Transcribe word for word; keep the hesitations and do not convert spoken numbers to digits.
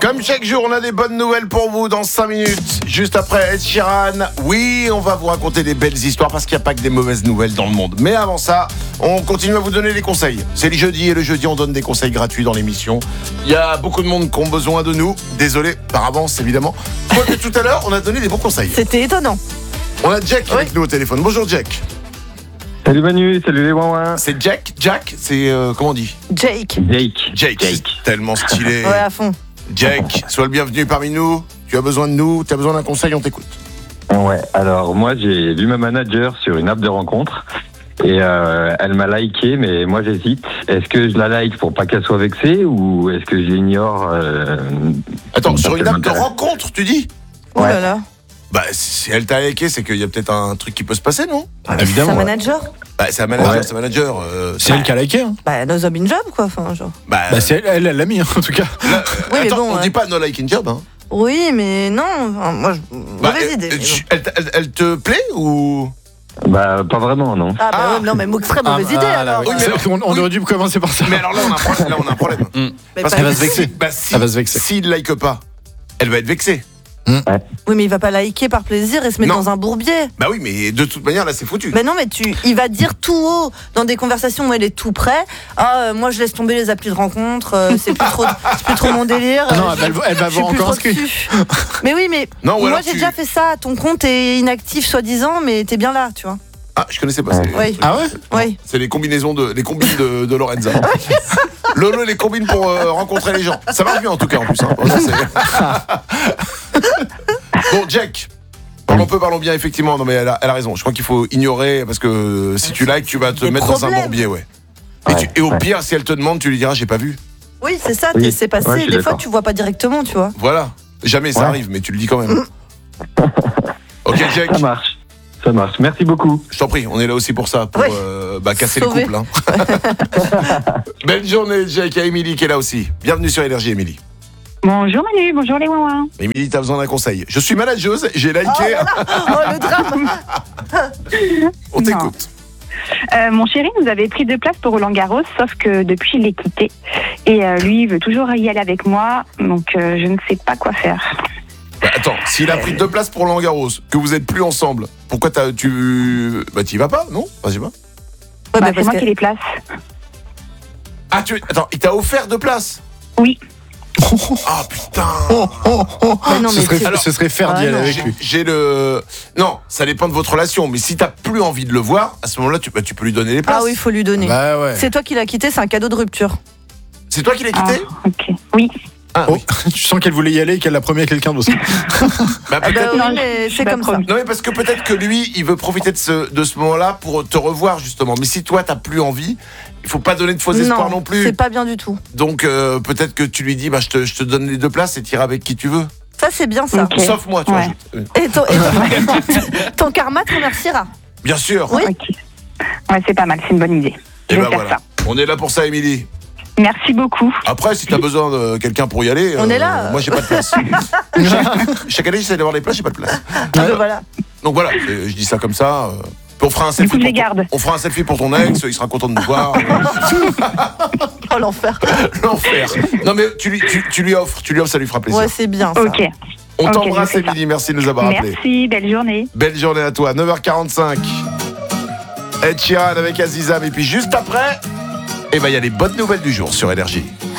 Comme chaque jour, on a des bonnes nouvelles pour vous dans cinq minutes. Juste après Ed Sheeran, oui, on va vous raconter des belles histoires parce qu'il n'y a pas que des mauvaises nouvelles dans le monde. Mais avant ça, on continue à vous donner des conseils. C'est le jeudi et le jeudi, on donne des conseils gratuits dans l'émission. Il y a beaucoup de monde qui ont besoin de nous. Désolé par avance, évidemment. Quoique tout à l'heure, on a donné des bons conseils. C'était étonnant. On a Jack Oui. avec nous au téléphone. Bonjour Jack. Salut Manu, salut les ouin C'est Jack Jack, c'est euh, comment on dit Jake. Jake. Jake. Jake. Tellement stylé. Ouais, à fond. Jack, sois le bienvenu parmi nous. Tu as besoin de nous, tu as besoin d'un conseil, on t'écoute. Ouais, alors moi j'ai vu ma manager sur une app de rencontre et euh, elle m'a liké, mais moi j'hésite. Est-ce que je la like pour pas qu'elle soit vexée ou est-ce que je l'ignore euh, Attends, sur une app de m'intéresse. rencontre, tu dis Oh Ouais. là là. Bah, si elle t'a liké, c'est qu'il y a peut-être un truc qui peut se passer, non C'est un Évidemment. ouais. manager. Bah, c'est un manager, Ouais. c'est un manager. euh, C'est elle qui a liké. Hein. Bah, no job in job, quoi. Enfin, genre. bah, Bah, c'est elle, elle elle l'a mis hein, en tout cas. là, euh, Oui, mais attends, bon, on ouais. dit pas no like in job, hein. Oui, mais non. Enfin, moi, je... Bah, mauvaise euh, idée. euh, mais tu- bon. elle, elle- elle te plaît ou Bah pas vraiment non. Ah, bah, Ah. ouais, non, mais très mauvaise Ah, idée, ah, là, alors. oui. Oui, mais C'est- alors- on, on oui. aurait dû commencer par ça. Mais alors là, on a un problème. Là, on a un problème. Mais Parce pas- qu'elle va se vexer. Bah, si, Elle va se vexer. S'il like pas, elle va être vexée. Oui, mais il va pas liker par plaisir et se mettre Non. dans un bourbier. Bah oui, mais de toute manière, là, c'est foutu. Mais non, mais tu, il va dire tout haut dans des conversations où elle est tout près. Ah, euh, moi je laisse tomber les applis de rencontre. euh, c'est plus trop, c'est plus trop mon délire. Ah non, euh, elle va- elle va je suis avoir plus encore trop inscrit. dessus. Mais oui, mais Non, ou moi alors j'ai tu- déjà fait ça. Ton compte est inactif soi-disant, mais t'es bien là, tu vois. Ah, je connaissais pas ça. Oui. Ah ouais Oui. C'est les combinaisons de, les combines de, de Lorenza. Lolo, les combines pour euh, rencontrer les gens. Ça marche bien en tout cas en plus. Hein. Bon, ça, c'est- bon, Jack. Parlons peu, parlons bien, effectivement. Non, mais elle a, elle a raison. Je crois qu'il faut ignorer parce que si tu likes, tu vas te Des mettre dans un problèmes. bourbier, ouais. Et, Ouais, tu- et au ouais. pire, si elle te demande, tu lui diras, j'ai pas vu. Oui, c'est ça. Oui. t'es- C'est passé. Ouais, je suis Des fois, d'accord. tu vois pas directement, tu vois. Voilà. Jamais ça Ouais. arrive, mais tu le dis quand même. Ok, Jack. Ça marche. Ça marche. Merci beaucoup. Je t'en prie, on est là aussi pour ça, pour Ouais. euh, bah, casser Sauver. le couple. Hein. Belle journée, Jack. Il y a Émilie qui est là aussi. Bienvenue sur Énergie, Émilie. Bonjour Manu, bonjour les ouin. Émilie, t'as besoin d'un conseil. Je suis manageuse, j'ai liké. Oh le drame. On Non. t'écoute. Euh, mon chéri nous avait pris deux places pour Roland Garros, sauf que depuis il est quitté. Et euh, lui, il veut toujours y aller avec moi, donc euh, je ne sais pas quoi faire. Bah, attends, s'il a pris deux places pour Roland Garros, que vous êtes plus ensemble, pourquoi t'as, tu. Bah, t'y vas pas, non Vas-y, va. Ouais, Bah, bah, c'est parce moi que- qui les place. Ah, tu. Attends, il t'a offert deux places Oui. Ah, putain Mais non, ce, mais serait, c'est- ce serait faire Ah, d'y aller non. avec J'ai- lui. J'ai le. Non, ça dépend de votre relation, mais si t'as plus envie de le voir, à ce moment-là, tu, bah, tu peux lui donner les places. Ah oui, il faut lui donner. Bah ouais. C'est toi qui l'as quitté, c'est un cadeau de rupture. C'est toi qui l'as quitté Ah, ok. Oui. Ah, Oh, oui. tu sens qu'elle voulait y aller et qu'elle l'a promis à quelqu'un d'autre. Bah, Ah bah peut-être. oui, Non, mais je- c'est je comme ça. l'apprends. Non mais parce que peut-être que lui il veut profiter de ce, de ce moment-là pour te revoir justement. Mais si toi t'as plus envie, il faut pas donner de faux espoirs non plus. C'est pas bien du tout. Donc euh, peut-être que tu lui dis bah je te, je te donne les deux places et t'iras avec qui tu veux. Ça, c'est bien ça. Ok. Sauf moi, tu Ouais. vois. je- Et ton, et ton- ton karma te remerciera. Bien sûr. Oui. Ok. Ouais, c'est pas mal, c'est une bonne idée. Je Et vais ben faire voilà. ça. On est là pour ça, Émilie. Merci beaucoup. Après, si t'as besoin de quelqu'un pour y aller, On est là. Moi, j'ai pas de place. chaque, chaque année, j'essaie d'avoir des places, j'ai pas de place. Ah, bah, voilà. Donc voilà, je je dis ça comme ça. euh, puis on fera un selfie. coup, je pour les ton- garde. On fera un selfie pour ton ex. Il sera content de nous voir. Oh l'enfer. L'enfer. Non mais tu lui, tu, tu lui offres, tu lui offres, ça lui fera plaisir. Ouais, c'est bien ça. Ok. On Ok, t'embrasse, je fais ça. Émilie. Merci de nous avoir appelés. Merci, belle journée. Belle journée à toi. neuf heures quarante-cinq. Ed Sheeran avec Aziza. Et puis juste après, eh ben, il y a les bonnes nouvelles du jour sur Énergie.